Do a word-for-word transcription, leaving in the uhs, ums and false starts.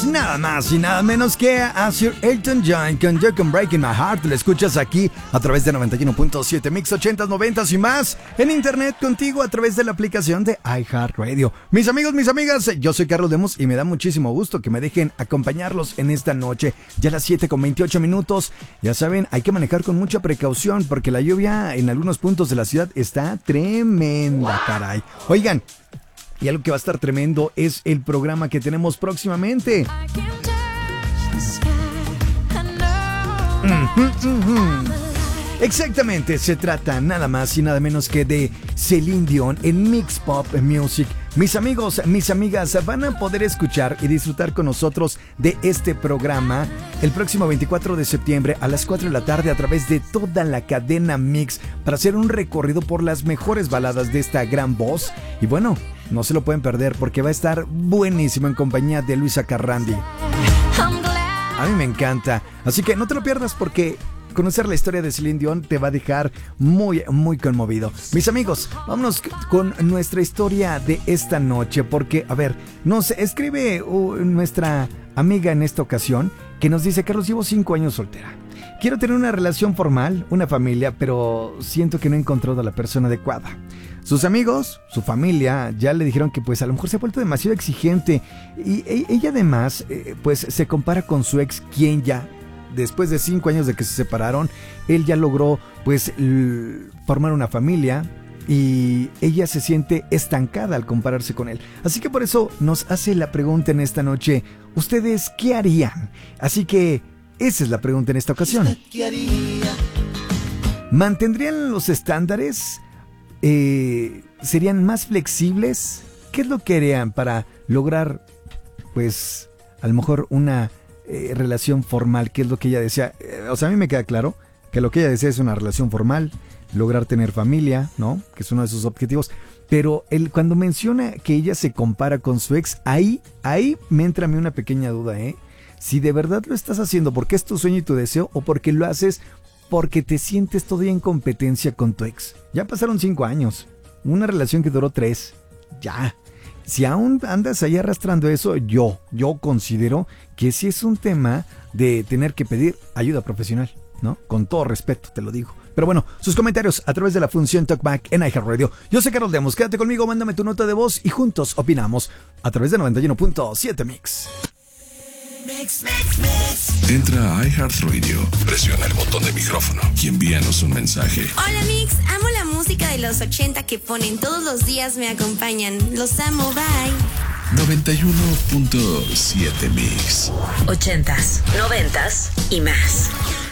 nada más y nada menos que a Sir Elton John con You Can Break in My Heart. Lo escuchas aquí a través de noventa y uno punto siete Mix ochentas, noventas y más. En internet contigo a través de la aplicación de iHeartRadio. Mis amigos, mis amigas, yo soy Carlos Lemus y me da muchísimo gusto que me dejen acompañarlos en esta noche. Ya a las siete con veintiocho minutos. Ya saben, hay que manejar con mucha precaución porque la lluvia en algunos puntos de la ciudad está tremenda, caray. Oigan, y algo que va a estar tremendo es el programa que tenemos próximamente. Uh-huh, uh-huh. Exactamente, se trata nada más y nada menos que de Celine Dion en Mix Pop Music. Mis amigos, mis amigas, van a poder escuchar y disfrutar con nosotros de este programa el próximo veinticuatro de septiembre a las cuatro de la tarde a través de toda la cadena Mix para hacer un recorrido por las mejores baladas de esta gran voz. Y bueno, no se lo pueden perder porque va a estar buenísimo en compañía de Luisa Carrandi. A mí me encanta, así que no te lo pierdas porque conocer la historia de Celine Dion te va a dejar muy, muy conmovido. Mis amigos, vámonos con nuestra historia de esta noche porque, a ver, nos escribe uh, nuestra amiga en esta ocasión que nos dice: Carlos, llevo cinco años soltera. Quiero tener una relación formal, una familia, pero siento que no he encontrado a la persona adecuada. Sus amigos, su familia, ya le dijeron que pues a lo mejor se ha vuelto demasiado exigente y ella además eh, pues se compara con su ex, quien ya, después de cinco años de que se separaron, él ya logró pues l- formar una familia y ella se siente estancada al compararse con él. Así que por eso nos hace la pregunta en esta noche: ¿ustedes qué harían? Así que esa es la pregunta en esta ocasión. ¿Qué haría? ¿Mantendrían los estándares? Eh, ¿Serían más flexibles? ¿Qué es lo que harían para lograr pues a lo mejor una Eh, relación formal, que es lo que ella desea? Eh, o sea, a mí me queda claro que lo que ella desea es una relación formal, lograr tener familia, ¿no? Que es uno de sus objetivos. Pero él, cuando menciona que ella se compara con su ex, ahí, ahí me entra a mí una pequeña duda, ¿eh? Si de verdad lo estás haciendo porque es tu sueño y tu deseo, o porque lo haces porque te sientes todavía en competencia con tu ex. Ya pasaron cinco años, una relación que duró tres, ya. Si aún andas ahí arrastrando eso, yo, yo considero que sí es un tema de tener que pedir ayuda profesional, ¿no? Con todo respeto, te lo digo. Pero bueno, sus comentarios a través de la función Talkback en iHeartRadio. Yo soy Carlos Lemus, quédate conmigo, mándame tu nota de voz y juntos opinamos a través de noventa y uno punto siete Mix. Mix, mix, mix. Entra a iHeartRadio, presiona el botón de micrófono y envíanos un mensaje. Hola Mix, amo la música de los ochenta que ponen todos los días, me acompañan. Los amo, bye. noventa y uno punto siete Mix. Ochentas, noventas y más.